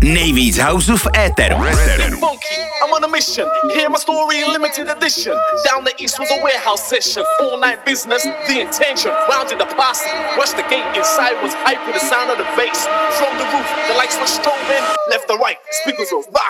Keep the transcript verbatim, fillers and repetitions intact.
Nejvíc houseů v éteru. Funky, I'm on a mission. Hear my story in limited edition. Down the east was a warehouse session. All night business, the intention. Rounded the posse, rushed the gate. Inside was hype with the sound of the bass. From the roof, the lights were strobing. Left to right, speakers were rocking.